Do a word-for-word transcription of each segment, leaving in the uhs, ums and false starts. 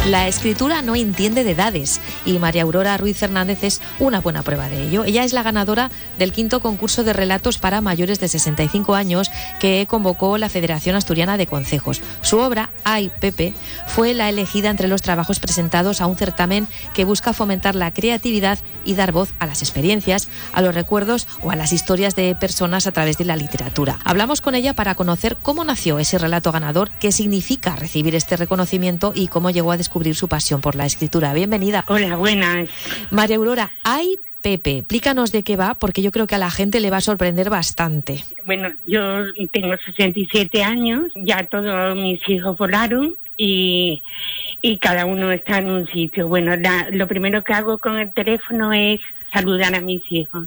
La escritura no entiende de edades y María Aurora Ruiz Fernández es una buena prueba de ello. Ella es la ganadora del quinto concurso de relatos para mayores de sesenta y cinco años que convocó la Federación Asturiana de Concejos. Su obra, Ay, Pepe, fue la elegida entre los trabajos presentados a un certamen que busca fomentar la creatividad y dar voz a las experiencias, a los recuerdos o a las historias de personas a través de la literatura. Hablamos con ella para conocer cómo nació ese relato ganador, qué significa recibir este reconocimiento y cómo llegó a descubrir su pasión por la escritura. Bienvenida. Hola, buenas. María Aurora, Ay, Pepe, explícanos de qué va, porque yo creo que a la gente le va a sorprender bastante. Bueno, yo tengo sesenta y siete años, ya todos mis hijos volaron y, y cada uno está en un sitio. Bueno, la, lo primero que hago con el teléfono es saludar a mis hijos.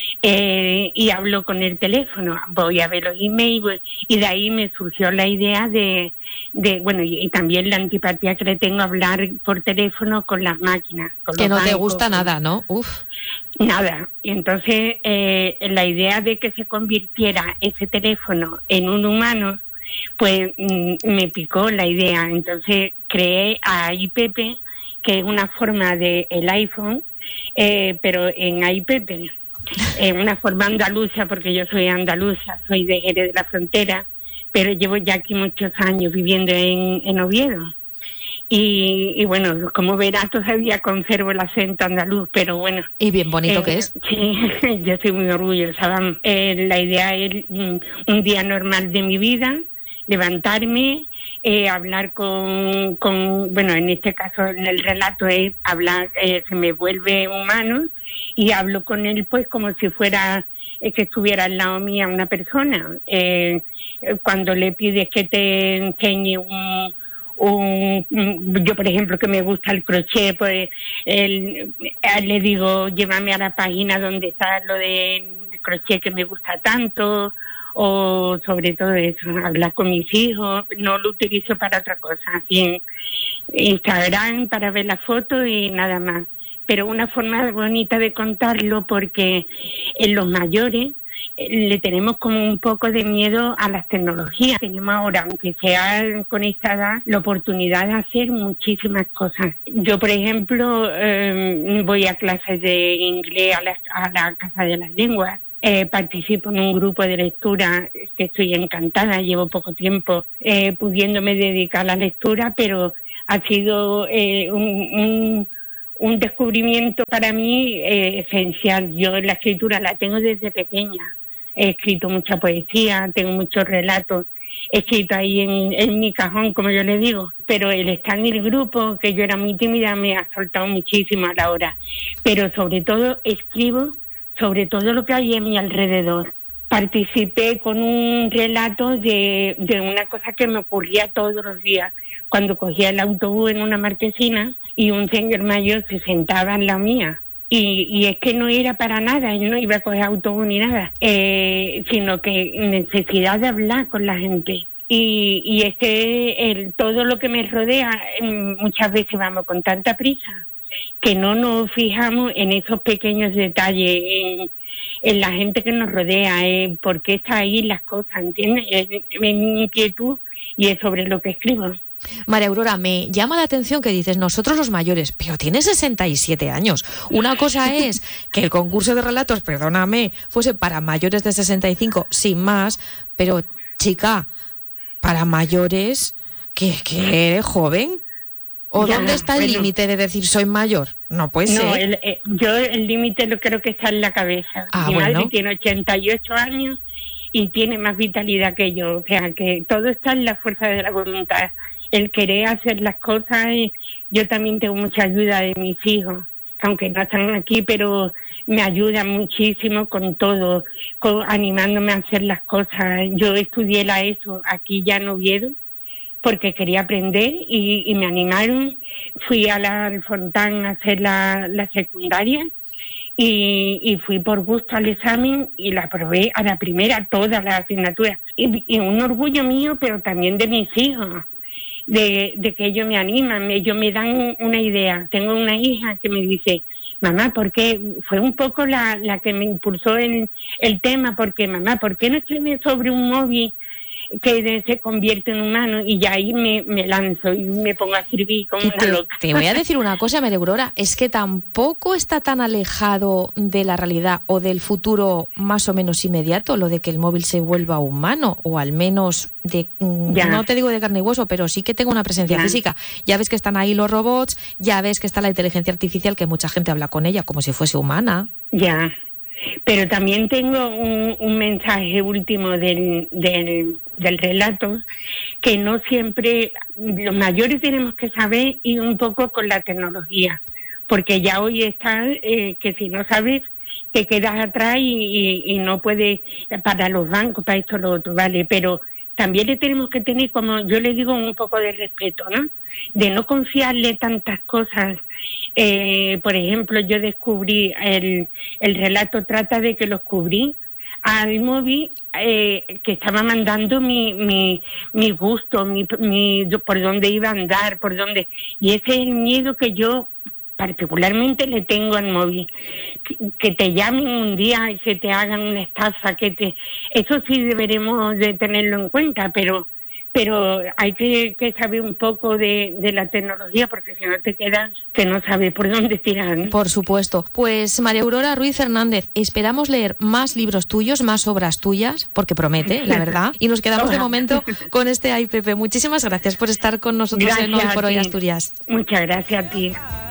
Eh, y hablo con el teléfono, voy a ver los emails y de ahí me surgió la idea de, de bueno, y, y también la antipatía que le tengo a hablar por teléfono con las máquinas. Con que no bancos, te gusta con... nada, ¿no? Uf. Nada. Y entonces eh, la idea de que se convirtiera ese teléfono en un humano, pues mm, me picó la idea. Entonces creé a iPepe, que es una forma de el iPhone, eh, pero en iPepe. En una forma andaluza, porque yo soy andaluza, soy de Jerez de la Frontera, pero llevo ya aquí muchos años viviendo en, en Oviedo. Y, y bueno, como verás, todavía conservo el acento andaluz, pero bueno. Y bien bonito eh, que es. Sí, yo estoy muy orgullosa. Vamos. Eh, la idea es un, un día normal de mi vida, levantarme, eh, hablar con, con, bueno, en este caso en el relato es hablar, eh, se me vuelve humano y hablo con él pues como si fuera eh, que estuviera al lado mía una persona. Eh, cuando le pides que te enseñe un, un, yo por ejemplo que me gusta el crochet, pues él, él le digo llévame a la página donde está lo de crochet que me gusta tanto. O sobre todo eso, hablar con mis hijos, no lo utilizo para otra cosa, así en Instagram para ver las fotos y nada más. Pero una forma bonita de contarlo porque en los mayores le tenemos como un poco de miedo a las tecnologías. Tenemos ahora, aunque sea con esta edad, la oportunidad de hacer muchísimas cosas. Yo, por ejemplo, eh, voy a clases de inglés a la, a la Casa de las Lenguas. Eh, participo en un grupo de lectura que estoy encantada, llevo poco tiempo eh, pudiéndome dedicar a la lectura, pero ha sido eh, un, un, un descubrimiento para mí eh, esencial. Yo la escritura la tengo desde pequeña, he escrito mucha poesía, tengo muchos relatos, he escrito ahí en, en mi cajón, como yo le digo, pero el estar en el grupo, que yo era muy tímida, me ha soltado muchísimo a la hora, pero sobre todo escribo sobre todo lo que hay en mi alrededor. Participé con un relato de, de una cosa que me ocurría todos los días, cuando cogía el autobús en una marquesina y un señor mayor se sentaba en la mía. Y, y es que no era para nada, yo no iba a coger autobús ni nada, eh, sino que necesidad de hablar con la gente. Y, y es que el, todo lo que me rodea, muchas veces vamos con tanta prisa, que no nos fijamos en esos pequeños detalles, en, en la gente que nos rodea, en por qué está ahí las cosas, ¿entiendes? Es, es mi inquietud y es sobre lo que escribo. María Aurora, me llama la atención que dices nosotros los mayores, pero tienes sesenta y siete años. Una cosa es que el concurso de relatos, perdóname, fuese para mayores de sesenta y cinco, sin más, pero chica, para mayores, que, que eres joven. ¿O ya, dónde está el bueno, límite de decir soy mayor? No puede no, ser. El, eh, yo el límite lo creo que está en la cabeza. Ah, Mi bueno. madre tiene ochenta y ocho años y tiene más vitalidad que yo. O sea, que todo está en la fuerza de la voluntad. El querer hacer las cosas. Y yo también tengo mucha ayuda de mis hijos, aunque no están aquí, pero me ayudan muchísimo con todo, con, animándome a hacer las cosas. Yo estudié la ESO aquí ya en Oviedo, porque quería aprender y, y me animaron. Fui a la Alfontán a hacer la, la secundaria y, y fui por gusto al examen y la aprobé a la primera, todas las asignaturas. Y, y un orgullo mío, pero también de mis hijos, de, de que ellos me animan, ellos me dan una idea. Tengo una hija que me dice, mamá, ¿por qué? Fue un poco la, la que me impulsó el, el tema, porque mamá, ¿por qué no escribes sobre un móvil que se convierte en humano, y ya ahí me, me lanzo y me pongo a escribir como una te, loca. Te voy a decir una cosa, María Aurora, es que tampoco está tan alejado de la realidad o del futuro más o menos inmediato lo de que el móvil se vuelva humano, o al menos de, ya. no te digo de carne y hueso, pero sí que tenga una presencia ya. física. Ya ves que están ahí los robots, ya ves que está la inteligencia artificial, que mucha gente habla con ella como si fuese humana. Ya, pero también tengo un, un mensaje último del, del, del relato, que no siempre, los mayores tenemos que saber ir un poco con la tecnología, porque ya hoy está eh, que si no sabes te quedas atrás y, y, y no puedes, para los bancos, para esto, lo otro, vale, pero también le tenemos que tener, como yo le digo, un poco de respeto, ¿no? De no confiarle tantas cosas. Eh, por ejemplo, yo descubrí, el, el relato trata de que lo descubrí al móvil, eh, que estaba mandando mi mi, mi gusto, mi, mi, por dónde iba a andar, por dónde... Y ese es el miedo que yo particularmente le tengo al móvil, que, que te llamen un día y que te hagan una estafa, que te, eso sí deberemos de tenerlo en cuenta, pero pero hay que, que saber un poco de, de la tecnología, porque si no te quedas que no sabes por dónde tirar, ¿no? Por supuesto. Pues María Aurora Ruiz Hernández, esperamos leer más libros tuyos, más obras tuyas, porque promete, la verdad, y nos quedamos de momento con este Ay Pepe. Muchísimas gracias por estar con nosotros Gracias en Hoy por Hoy ti. Asturias. Muchas gracias a ti.